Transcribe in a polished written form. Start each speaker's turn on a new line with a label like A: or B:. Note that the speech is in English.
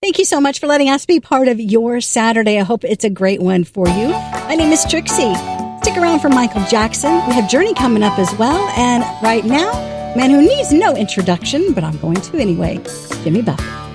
A: Thank you so much for letting us be part of your Saturday. I hope it's a great one for you. My name is Trixie. Stick around for Michael Jackson. We have Journey coming up as well. And right now, man who needs no introduction, but I'm going to anyway, Jimmy Buffett.